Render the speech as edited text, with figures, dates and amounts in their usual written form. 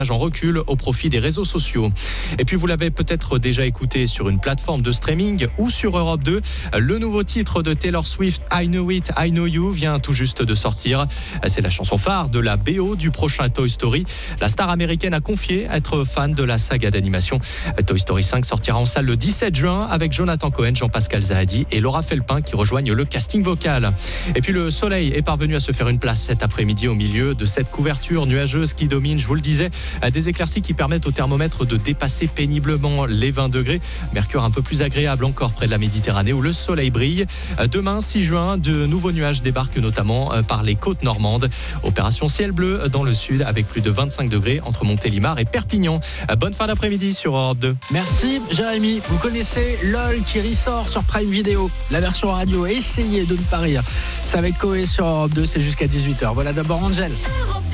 en recul au profit des réseaux sociaux. Et puis vous l'avez peut-être déjà écouté sur une plateforme de streaming ou sur Europe 2. Le nouveau titre de Taylor Swift, I Know It, I Know You, vient tout juste de sortir. C'est la chanson phare de la BO du prochain Toy Story. La star américaine a confié être fan de la saga d'animation. Toy Story 5 sortira en salle le 17 juin avec Jonathan Cohen, Jean-Pascal Zahadi et Laura Felpin qui rejoignent le casting vocal. Et puis le soleil est parvenu à se faire une place cet après-midi au milieu de cette couverture nuageuse qui domine, je vous le disais, des éclaircies qui permettent au thermomètre de dépasser péniblement les 20 degrés. Mercure un peu plus agréable encore près de la Méditerranée où le soleil brille. Demain, 6 juin, de nouveaux nuages débarquent notamment par les côtes normandes. Opération ciel bleu dans le sud avec plus de 25 degrés entre Montélimar et Perpignan. Bonne fin d'après-midi sur Europe 2. Merci Jérémy. Vous connaissez LOL qui ressort sur Prime Video. La version radio, essayez de ne pas rire. C'est avec Koé sur Europe 2, c'est jusqu'à 18h. Voilà d'abord Angel.